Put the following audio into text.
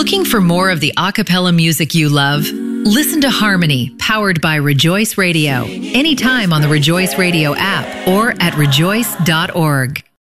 Looking for more of the a cappella music you love? Listen to Harmony, powered by Rejoice Radio, anytime on the Rejoice Radio app or at rejoice.org.